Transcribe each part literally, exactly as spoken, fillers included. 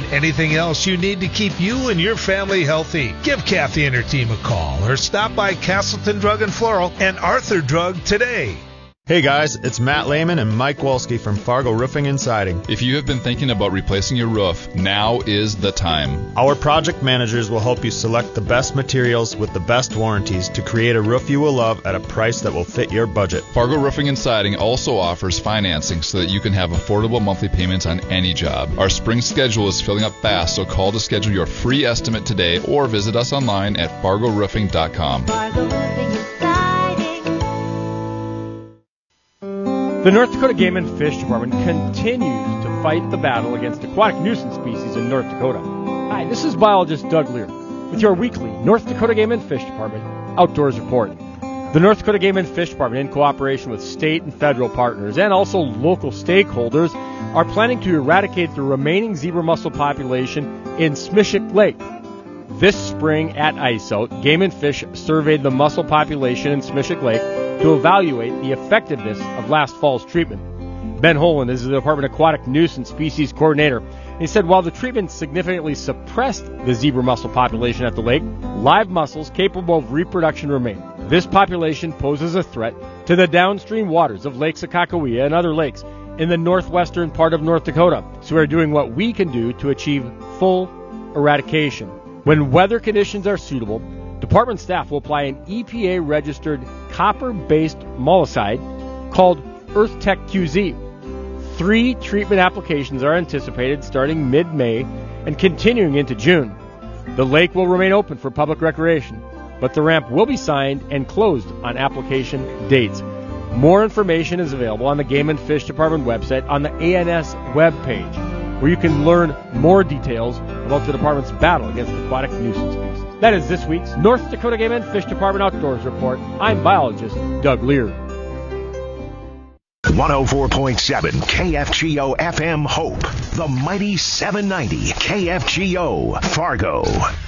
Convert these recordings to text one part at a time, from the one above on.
anything else you need to keep you and your family healthy. Give Kathy and her team a call or stop by Castleton Drug and Floral and Arthur Drug today. Hey guys, it's Matt Lehman and Mike Wolski from Fargo Roofing and Siding. If you have been thinking about replacing your roof, now is the time. Our project managers will help you select the best materials with the best warranties to create a roof you will love at a price that will fit your budget. Fargo Roofing and Siding also offers financing so that you can have affordable monthly payments on any job. Our spring schedule is filling up fast, so call to schedule your free estimate today or visit us online at fargo roofing dot com. Fargo Roofing and Siding. The North Dakota Game and Fish Department continues to fight the battle against aquatic nuisance species in North Dakota. Hi, this is biologist Doug Lear with your weekly North Dakota Game and Fish Department Outdoors Report. The North Dakota Game and Fish Department, in cooperation with state and federal partners and also local stakeholders, are planning to eradicate the remaining zebra mussel population in Smishik Lake. This spring at I C E O, Game and Fish surveyed the mussel population in Smishik Lake to evaluate the effectiveness of last fall's treatment. Ben Holand is the Department Aquatic Nuisance Species Coordinator. He said while the treatment significantly suppressed the zebra mussel population at the lake, live mussels capable of reproduction remain. This population poses a threat to the downstream waters of Lake Sakakawea and other lakes in the northwestern part of North Dakota. So we're doing what we can do to achieve full eradication. When weather conditions are suitable, department staff will apply an E P A-registered copper-based mollicide called EarthTech Q Z. Three treatment applications are anticipated starting mid-May and continuing into June. The lake will remain open for public recreation, but the ramp will be signed and closed on application dates. More information is available on the Game and Fish Department website on the A N S webpage, where you can learn more details about the department's battle against aquatic nuisance species. That is this week's North Dakota Game and Fish Department Outdoors Report. I'm biologist Doug Lear. one oh four point seven K F G O F M Hope, the mighty seven ninety K F G O Fargo.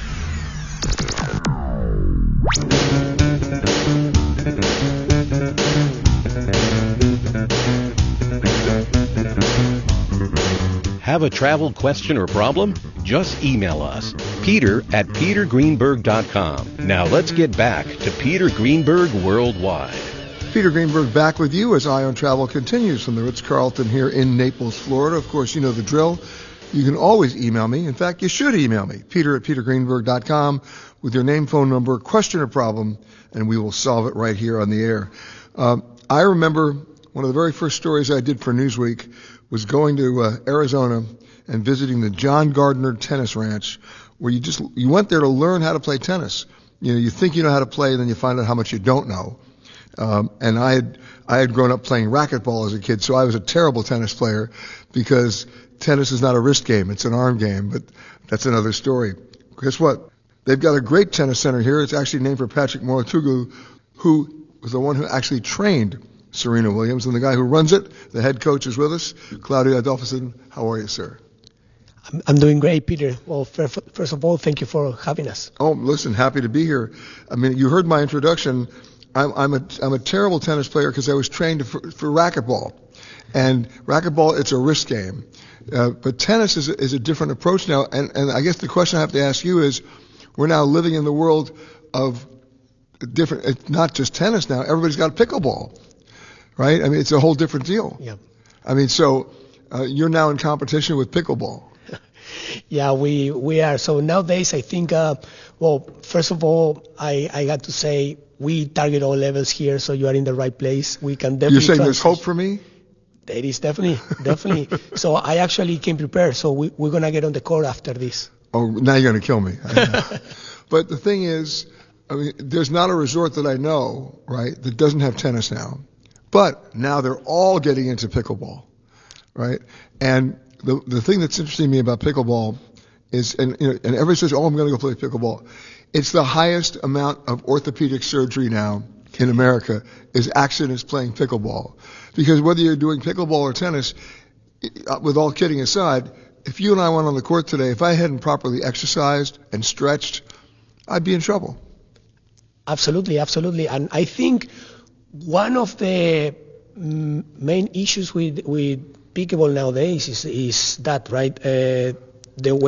Have a travel question or problem? Just email us, Peter at peter greenberg dot com. Now let's get back to Peter Greenberg Worldwide. Peter Greenberg back with you as Eye on Travel continues from the Ritz-Carlton here in Naples, Florida. Of course, you know the drill. You can always email me. In fact, you should email me, Peter at peter greenberg dot com, with your name, phone number, question or problem, and we will solve it right here on the air. Um, I remember one of the very first stories I did for Newsweek was going to uh, Arizona and visiting the John Gardner Tennis Ranch, where you just you went there to learn how to play tennis. You know, you think you know how to play, and then you find out how much you don't know. Um, and I had I had grown up playing racquetball as a kid, so I was a terrible tennis player because tennis is not a wrist game; it's an arm game. But that's another story. Guess what? They've got a great tennis center here. It's actually named for Patrick Mouratoglou, who was the one who actually trained Serena Williams, and the guy who runs it, the head coach, is with us, Claudio Adolphson. How are you, sir? I'm, I'm doing great, Peter. Well, first of all, thank you for having us. Oh, listen, happy to be here. I mean, you heard my introduction. I'm, I'm a I'm a terrible tennis player because I was trained for, for racquetball, and racquetball it's a wrist game, uh, but tennis is a, is a different approach now. And and I guess the question I have to ask you is, we're now living in the world of different. It's not just tennis now. Everybody's got pickleball. Right? I mean, it's a whole different deal. Yeah. I mean, so uh, you're now in competition with pickleball. Yeah, we we are. So nowadays, I think, uh, well, first of all, I, I got to say we target all levels here, so you are in the right place. We can definitely. You're saying transition. There's hope for me? There is definitely, definitely. So I actually came prepared, so we, we're going to get on the court after this. Oh, now you're going to kill me. But the thing is, I mean, there's not a resort that I know, right, that doesn't have tennis now. But now they're all getting into pickleball, right? And the the thing that's interesting to me about pickleball is, and you know, and everybody says, "Oh, I'm going to go play pickleball." It's the highest amount of orthopedic surgery now in America is accidents playing pickleball, because whether you're doing pickleball or tennis, with all kidding aside, if you and I went on the court today, if I hadn't properly exercised and stretched, I'd be in trouble. Absolutely, absolutely, and I think. One of the mm, main issues with with pickleball nowadays is is that right uh, the way